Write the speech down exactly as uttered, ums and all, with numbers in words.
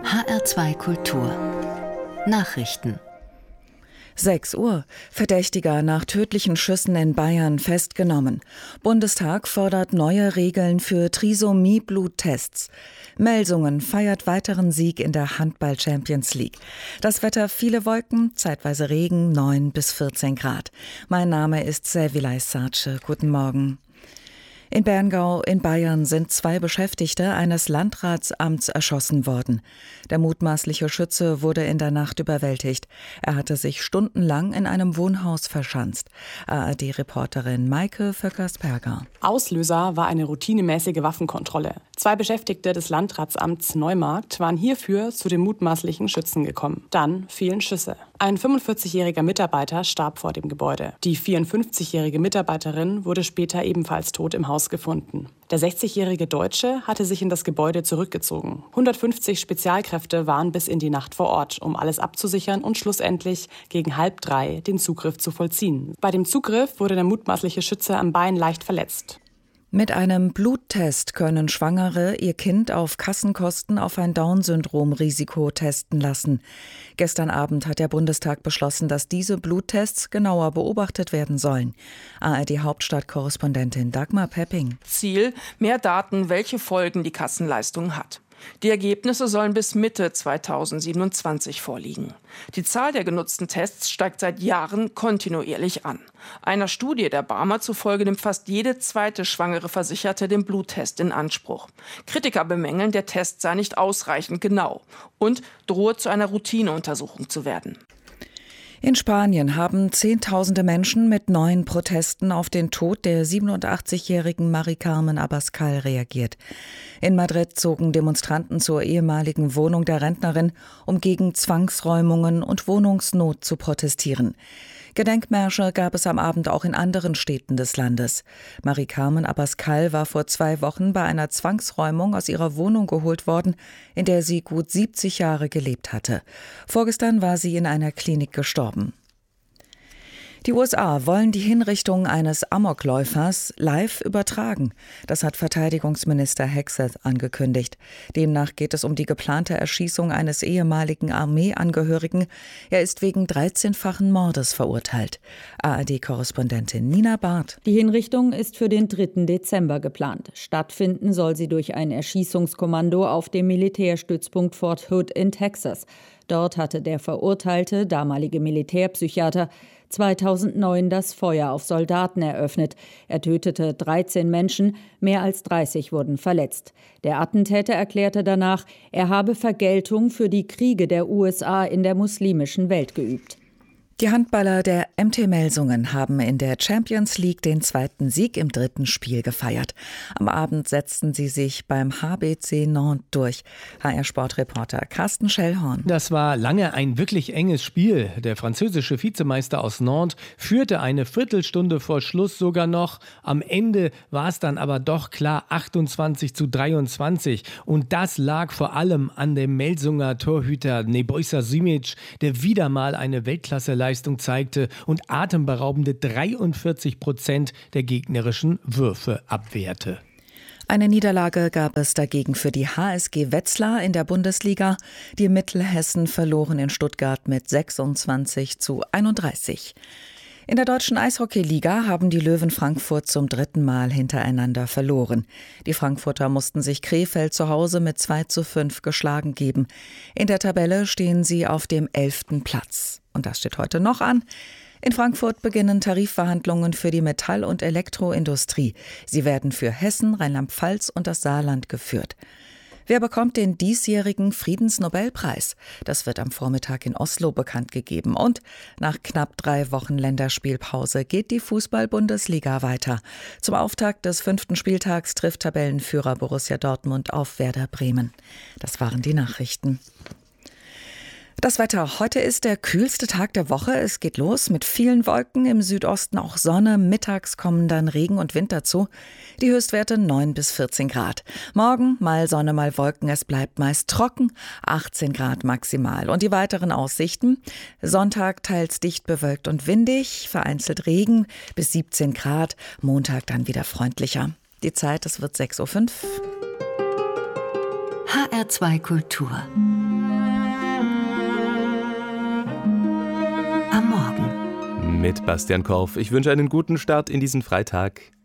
H R zwei Kultur Nachrichten. sechs Uhr. Verdächtiger nach tödlichen Schüssen in Bayern festgenommen. Bundestag fordert neue Regeln für Trisomie-Bluttests. Melsungen feiert weiteren Sieg in der Handball-Champions League. Das Wetter: viele Wolken, zeitweise Regen, neun bis vierzehn Grad. Mein Name ist Selvilay Sace. Guten Morgen. In Berngau in Bayern sind zwei Beschäftigte eines Landratsamts erschossen worden. Der mutmaßliche Schütze wurde in der Nacht überwältigt. Er hatte sich stundenlang in einem Wohnhaus verschanzt. A R D-Reporterin Maike Vöckers-Perger. Auslöser war eine routinemäßige Waffenkontrolle. Zwei Beschäftigte des Landratsamts Neumarkt waren hierfür zu dem mutmaßlichen Schützen gekommen. Dann fielen Schüsse. Ein fünfundvierzigjähriger Mitarbeiter starb vor dem Gebäude. Die vierundfünfzigjährige Mitarbeiterin wurde später ebenfalls tot im Haus gefunden. Der sechzigjährige Deutsche hatte sich in das Gebäude zurückgezogen. hundertfünfzig Spezialkräfte waren bis in die Nacht vor Ort, um alles abzusichern und schlussendlich gegen halb drei den Zugriff zu vollziehen. Bei dem Zugriff wurde der mutmaßliche Schütze am Bein leicht verletzt. Mit einem Bluttest können Schwangere ihr Kind auf Kassenkosten auf ein Down-Syndrom-Risiko testen lassen. Gestern Abend hat der Bundestag beschlossen, dass diese Bluttests genauer beobachtet werden sollen. A R D-Hauptstadtkorrespondentin Dagmar Pepping. Ziel: mehr Daten, welche Folgen die Kassenleistung hat. Die Ergebnisse sollen bis Mitte zweitausendsiebenundzwanzig vorliegen. Die Zahl der genutzten Tests steigt seit Jahren kontinuierlich an. Einer Studie der Barmer zufolge nimmt fast jede zweite schwangere Versicherte den Bluttest in Anspruch. Kritiker bemängeln, der Test sei nicht ausreichend genau und drohe zu einer Routineuntersuchung zu werden. In Spanien haben Zehntausende Menschen mit neuen Protesten auf den Tod der siebenundachtzigjährigen Mari Carmen Abascal reagiert. In Madrid zogen Demonstranten zur ehemaligen Wohnung der Rentnerin, um gegen Zwangsräumungen und Wohnungsnot zu protestieren. Gedenkmärsche gab es am Abend auch in anderen Städten des Landes. Mari Carmen Abascal war vor zwei Wochen bei einer Zwangsräumung aus ihrer Wohnung geholt worden, in der sie gut siebzig Jahre gelebt hatte. Vorgestern war sie in einer Klinik gestorben. Die U S A wollen die Hinrichtung eines Amokläufers live übertragen. Das hat Verteidigungsminister Hegseth angekündigt. Demnach geht es um die geplante Erschießung eines ehemaligen Armeeangehörigen. Er ist wegen dreizehnfachen Mordes verurteilt. A R D-Korrespondentin Nina Barth. Die Hinrichtung ist für den dritten Dezember geplant. Stattfinden soll sie durch ein Erschießungskommando auf dem Militärstützpunkt Fort Hood in Texas. Dort hatte der verurteilte, damalige Militärpsychiater, zweitausendneun das Feuer auf Soldaten eröffnet. Er tötete dreizehn Menschen, mehr als dreißig wurden verletzt. Der Attentäter erklärte danach, er habe Vergeltung für die Kriege der U S A in der muslimischen Welt geübt. Die Handballer der M T Melsungen haben in der Champions League den zweiten Sieg im dritten Spiel gefeiert. Am Abend setzten sie sich beim H B C Nantes durch. H R-Sportreporter Carsten Schellhorn. Das war lange ein wirklich enges Spiel. Der französische Vizemeister aus Nantes führte eine Viertelstunde vor Schluss sogar noch. Am Ende war es dann aber doch klar achtundzwanzig zu dreiundzwanzig. Und das lag vor allem an dem Melsunger Torhüter Nebojša Simić, der wieder mal eine Weltklasse-Leistung zeigte und atemberaubende dreiundvierzig Prozent der gegnerischen Würfe abwehrte. Eine Niederlage gab es dagegen für die H S G Wetzlar in der Bundesliga. Die Mittelhessen verloren in Stuttgart mit sechsundzwanzig zu einunddreißig. In der deutschen Eishockeyliga haben die Löwen Frankfurt zum dritten Mal hintereinander verloren. Die Frankfurter mussten sich Krefeld zu Hause mit zwei zu fünf geschlagen geben. In der Tabelle stehen sie auf dem elften Platz. Und das steht heute noch an. In Frankfurt beginnen Tarifverhandlungen für die Metall- und Elektroindustrie. Sie werden für Hessen, Rheinland-Pfalz und das Saarland geführt. Wer bekommt den diesjährigen Friedensnobelpreis? Das wird am Vormittag in Oslo bekannt gegeben. Und nach knapp drei Wochen Länderspielpause geht die Fußball-Bundesliga weiter. Zum Auftakt des fünften Spieltags trifft Tabellenführer Borussia Dortmund auf Werder Bremen. Das waren die Nachrichten. Das Wetter. Heute ist der kühlste Tag der Woche. Es geht los mit vielen Wolken, im Südosten auch Sonne. Mittags kommen dann Regen und Wind dazu. Die Höchstwerte neun bis vierzehn Grad. Morgen mal Sonne, mal Wolken. Es bleibt meist trocken. achtzehn Grad maximal. Und die weiteren Aussichten. Sonntag teils dicht bewölkt und windig. Vereinzelt Regen bis siebzehn Grad. Montag dann wieder freundlicher. Die Zeit, es wird sechs Uhr fünf. H R zwei Kultur mit Bastian Korf. Ich wünsche einen guten Start in diesen Freitag.